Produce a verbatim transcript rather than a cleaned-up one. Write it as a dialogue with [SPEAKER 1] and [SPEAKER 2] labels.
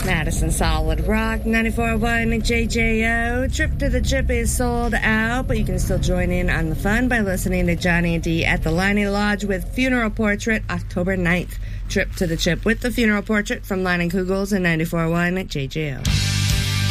[SPEAKER 1] Madison Solid Rock, ninety-four point one J J O. Trip to the Chip is sold out, but you can still join in on the fun by listening to Johnny and Dee at the Liney Lodge with Funeral Portrait, October ninth. Trip to the Chip with the Funeral Portrait from Line and Kugels and ninety-four point one J J O.